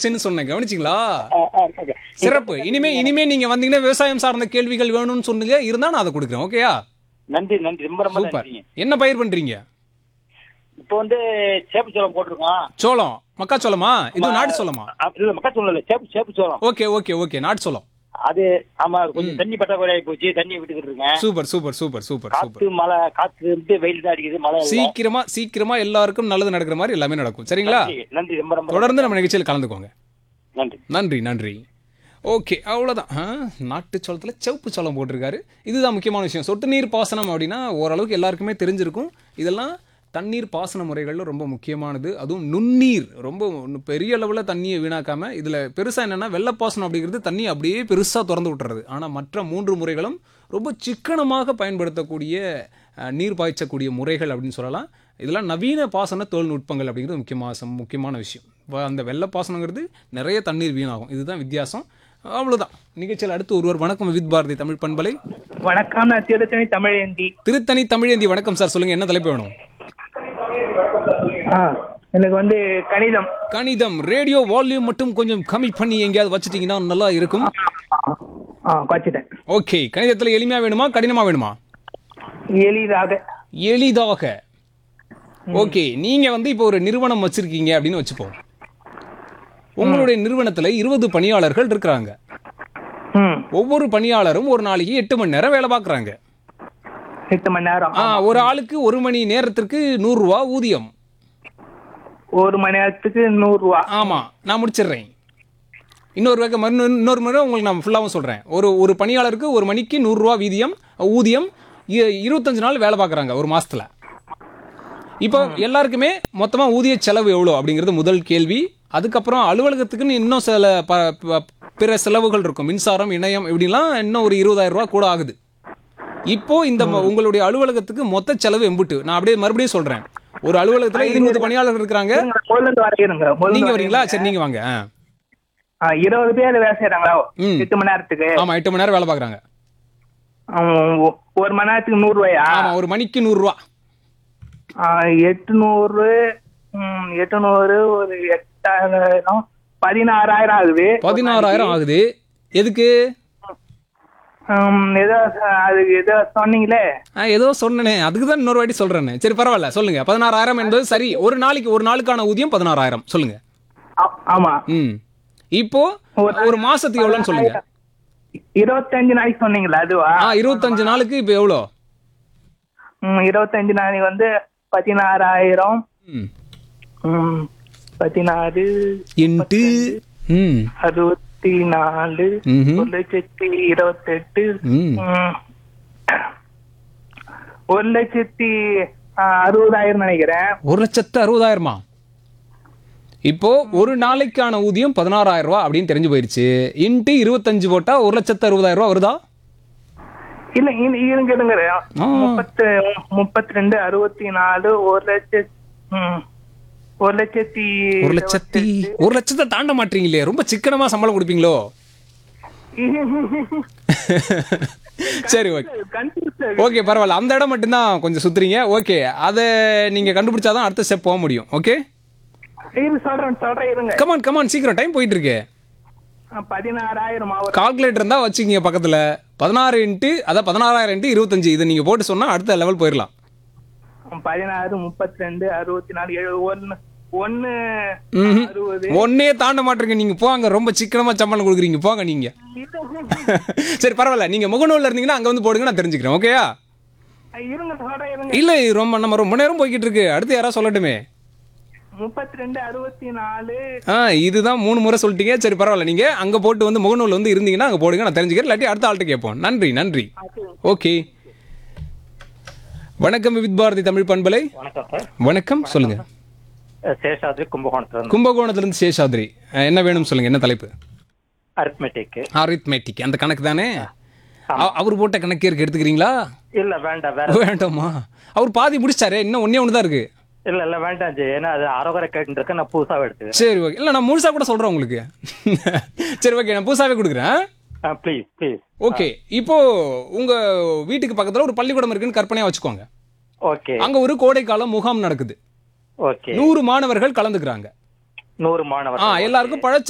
Question சொன்னேன், கவனிச்சிங்களா? okay. சிறப்பு. இனிமே நீங்க வந்தீங்கன்னா விவசாயம் சார்ந்த கேள்விகள் வேணும்னு சொன்னீங்க, இருந்தா நான் அதை கொடுக்குறேன். ஓகேயா? நன்றி நன்றி, ரொம்ப ரொம்ப சூப்பர். நன்றிங்க. என்ன பயிர் பண்றீங்க? இப்போ வந்து சேப்பு சோளம் போட்டிருக்கோம். சோளம், மக்காச்சோளமா? இது நாட்டு சோளமா? இல்ல மக்காச்சோளம் இல்ல, சேப்பு சோளம். ஓகே ஓகே ஓகே, நாட்டு சோளம். அது ஆமா, கொஞ்சம் தண்ணி பற்றாக்குறை ஆகி போச்சு, தண்ணி விட்டுக்கிட்டு இருக்கேன். சூப்பர் சூப்பர் சூப்பர் சூப்பர் காத்து சூப்பர். மழை, காத்து இருந்து வெயில் தான் அடிக்குது, மழை இல்ல. சீக்கிரமா எல்லாருக்கும் நல்லது நடக்கிற மாதிரி எல்லாமே நடக்கும். சரிங்களா? நன்றி, நன்றி, ரொம்ப ரொம்ப தொடர்ந்து நம்ம நிகழ்ச்சியில் கலந்துக்கோங்க. நன்றி. நன்றி நன்றி. ஓகே, அவ்வளோதான். நாட்டு சோளத்தில் செவப்பு சோளம் போட்டிருக்காரு. இதுதான் முக்கியமான விஷயம். சொட்டு நீர் பாசனம் அப்படின்னா ஓரளவுக்கு எல்லாருக்குமே தெரிஞ்சிருக்கும். இதெல்லாம் தண்ணீர் பாசன முறைகளில் ரொம்ப முக்கியமானது. அதுவும் நுண்ணீர், ரொம்ப பெரிய அளவில் தண்ணியை வீணாக்காமல். இதில் பெருசாக என்னென்னா, வெள்ளப்பாசனம் அப்படிங்கிறது தண்ணி அப்படியே பெருசாக திறந்து விட்டுறது. ஆனால் மற்ற 3 முறைகளும் ரொம்ப சிக்கனமாக பயன்படுத்தக்கூடிய நீர் பாய்ச்சக்கூடிய முறைகள் அப்படின்னு சொல்லலாம். இதெல்லாம் நவீன பாசன தொழில்நுட்பங்கள் அப்படிங்கிறது முக்கியமான விஷயம். அந்த வெள்ளப்பாசனங்கிறது நிறைய தண்ணீர் வீணாகும். இதுதான் வித்தியாசம். அவ்வளோதான். நிகழ்ச்சியில் அடுத்து ஒருவர். வணக்கம், வித் பாரதி தமிழ் பண்பலை. வணக்கம், நான் திருத்தணி தமிழேந்தி. திருத்தணி தமிழேந்தி, வணக்கம் சார். சொல்லுங்க, என்ன தலைப்பு வேணும்? எனக்கு வந்து கணிதம். கணிதம். ரேடியோ வால்யூம் மட்டும் கொஞ்சம் கம்மி பண்ணி எங்கேயாவது வச்சுட்டீங்கன்னா நல்லா இருக்கும். வச்சுட்டேன். ஓகே, கணிதத்தில் எளிமையா வேணுமா கடினமா வேணுமா? எளிதாக. எளிதாக. ஓகே, நீங்க வந்து இப்போ ஒரு நிறுவனம் வச்சிருக்கீங்க அப்படின்னு வச்சுப்போம். உங்களுடைய நிறுவனத்துல 20 பணியாளர்கள் இருக்கிறாங்க. ஒவ்வொரு பணியாளரும் ஒரு நாளைக்கு 8 மணி நேரம் வேலை பார்க்கறாங்க. 8 மணி நேரம். ஒரு ஆளுக்கு 1 மணி நேரத்திற்கு 100 ரூபா ஊதியம். 1 மணி நேரத்துக்கு 100 ரூபா. ஆமா, நான் முடிச்சிடுறேன். இன்னொரு முறை உங்களுக்கு நான் ஃபுல்லாகவும் சொல்றேன். ஒரு பணியாளருக்கு 1 மணிக்கு 100 ரூபா ஊதியம். 25 நாள் வேலை பார்க்குறாங்க ஒரு மாசத்துல. இப்போ எல்லாருக்குமே மொத்தமா ஊதிய செலவு எவ்வளோ அப்படிங்கிறது முதல் கேள்வி. அதுக்கப்புறம் அலுவலகத்துக்குன்னு இன்னும் சில பிற செலவுகள் இருக்கும். மின்சாரம், இணையம், இப்படிலாம் இன்னும் ஒரு 20,000 ரூபா கூட ஆகுது. இப்போ இந்த உங்களுடைய அலுவலகத்துக்கு மொத்த செலவு எம்புட்டு? நான் அப்படியே மறுபடியும் சொல்றேன். ஒரு அலுவலகத்துல 20 பணியாளர்கள் இருக்காங்க. நீங்க வரீங்களா? சரி, நீங்க வாங்க. 20 பேர் வேலை செய்யறாங்களா 8 மணி நேரத்துக்கு? ஆமா, 8 மணி நேரம் வேலை பாக்குறாங்க. 1 மணி நேரத்துக்கு 100 ரூபாயா? ஆமா, ஒரு மணிக்கு 100 ரூபா. 800 ஒரு 8,000 16,000 ஆகுது. 16,000 ஆகுது. எதுக்கு? சொன்னீங்களே, ஏதோ சொன்னேனே, அதுக்கு தான் இன்னொரு வாட்டி சொல்றேன்னு. சரி, பரவாயில்ல, சொல்லுங்க. 16,000 என்பது சரி. ஒரு நாளுக்கான ஊதியம் 16,000. சொல்லுங்க. ஆமா. இப்போ ஒரு மாசத்துக்கு எவ்வளவுன்னு சொல்லுங்க. 25 நாளைக்கு சொன்னீங்களா? அதுவா? 25 நாளுக்கு இப்போ எவ்வளோ? 25 நாளைக்கு வந்து 16,000. 16 இன்ட்டு 64 1,28,000. 1,60,000 நினைக்கிறேன். 1,60,000. இப்போ ஒரு நாளைக்கான ஊதியம் 16,000 ரூபா அப்படின்னு தெரிஞ்சு போயிருச்சு. இன்ட்டு 25 போட்டா 1,60,000 ரூபா வருதா? இல்ல, இருங்க 32 64 ஒரு லட்சத்தை தாண்ட மாட்டீங்களே. ரொம்ப சிக்கனமா சம்பளம் கொடுப்பீங்களோ? சரி, ஓகே, பரவாயில்ல. அந்த இடம் மட்டும்தான் கொஞ்சம் சுத்துறீங்க. ஓகே, அதை நீங்க கண்டுபிடிச்சாதான் அடுத்த ஸ்டெப் போக முடியும். ஓகே, கமான் சீக்கிரம், டைம் போயிட்டு இருக்கு. 16,000 கால்குலேட்டர் இருந்தா வச்சுக்கீங்க பக்கத்துல. 16 அதான் 16,000 × 25. இதை நீங்க போட்டு சொன்னா அடுத்த லெவல் போயிடலாம். 16 32 64 ஒன்னே தாண்ட மாட்டீங்க நீங்க. போங்க, ரொம்ப சிக்கனமா சம்பளம் கொடுக்குறீங்க. போங்க நீங்க. சரி, பரவாயில்ல. நீங்க முகநூல்ல இருந்தீங்கன்னா அங்க வந்து போடுங்க, நான் தெரிஞ்சுக்கிறேன். ஓகேயா? இல்ல, நம்ம ரொம்ப நேரம் போய்கிட்டு இருக்கு. அடுத்து யாரா சொல்லட்டுமே. 32 64. இதுதான் 3 முறை சொல்லிட்டீங்க. சரி, பரவாயில்ல. நீங்க அங்க போட்டு வந்து முகநூல் வந்து இருந்தீங்கன்னா அங்க போடுங்க, நான் தெரிஞ்சுக்கிறேன். இல்லாட்டி அடுத்த ஆள்கிட்ட கேட்போம். நன்றி. ஓகே, வணக்கம், வித் பாரதி தமிழ் பண்பலை. வணக்கம் சார். வணக்கம், சொல்லுங்க. சேஷாத்ரி, கும்பகோணத்திலிருந்து சேஷாத்ரி. என்ன வேணும் சொல்லுங்க, என்ன தலைப்பு? அரித்மெட்டிக். அந்த கணக்கு தானே? அவர் போட்ட கணக்கு இருக்கு, எடுத்துக்கிறீங்களா? இல்ல, வேண்டாமா? அவர் பாதி முடிச்சாரு, இன்னும் ஒன்னே ஒண்ணுதான் இருக்கு. இல்ல வேண்டாம் ஜி, ஏன்னா அது அரோகரை கேட்டு நான் புதுசாவே எடுத்துக்கிறேன். சரி, ஓகே. இல்ல, நான் முழுசா கூட சொல்றேன் உங்களுக்கு. சரி, ஓகே, நான் புதுசாவே கொடுக்குறேன். ப்ளீஸ். ஓகே, இப்போ உங்க வீட்டுக்கு பக்கத்துல ஒரு பள்ளிக்கூடம் இருக்குன்னு கற்பனையா வச்சுக்கோங்க. ஓகே. அங்க ஒரு கோடைக்கால முகாம் நடக்குது. ஓகே. 100 மாணவர்கள் கலந்துக்கிறாங்க. 100 மாணவர்கள். எல்லாருக்கும் பழ